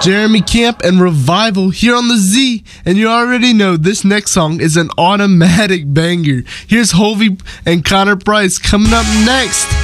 Jeremy Camp and Revival here on the Z, and you already know this next song is an automatic banger. Here's Hovey and Connor Price coming up next.